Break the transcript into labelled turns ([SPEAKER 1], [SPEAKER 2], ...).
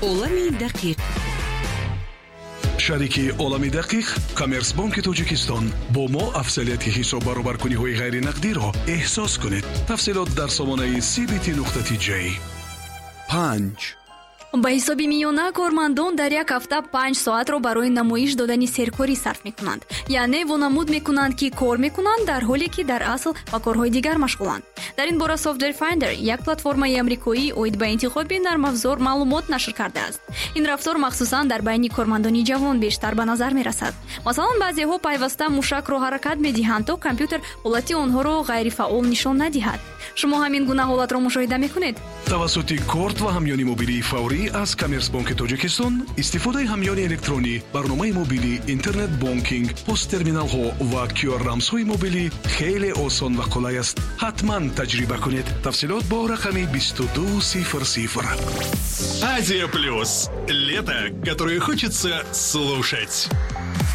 [SPEAKER 1] олами дақиқ.
[SPEAKER 2] шарики олами дақиқ Коммерцбанки Тоҷикистон бо мо афзалияти ҳисоббаробаркуниҳои ғайринақдиро эҳсос кунед. тафсилот дар сомонаи cbt.j. 5.
[SPEAKER 3] ба ҳисоби миёна кормандон дар як ҳафта 5 соатро барои намоиш додани серкорӣ сарф мекунанд. яъне вонамуд мекунанд ки кор мекунанд дар ҳоле ки дар асл ба корҳои дигар машғуланд. дар ин бора Software Finder, як платформаи амрикоӣ оид ба интихоби нармафзор маълумот нашр кардааст. ин рафтор махсусан дар байни кормандони ҷавон бештар ба назар мерасад. масалан, баъзеҳо пайваста мушакро ҳаракат медиҳанд то компютер ҳолати онҳоро ғайрифаъол нишон надиҳад. шумо ҳамин гуна ҳолатро мушоҳида мекунед?
[SPEAKER 2] тавассути корт ва ҳамёни мобилии фаврӣ аз Коммерцбанки Тоҷикистон, истифодаи ҳамёни электронӣ, барномаи мобилӣ, интернет бонкинг, посттерминалҳо ва QR-рамзҳои мобилӣ хеле осон ва қулай аст. ҳатман таҷриба кунед. тафсилот бо рақами 2200.
[SPEAKER 4] Азия Плюс. Лето, которое хочется слушать.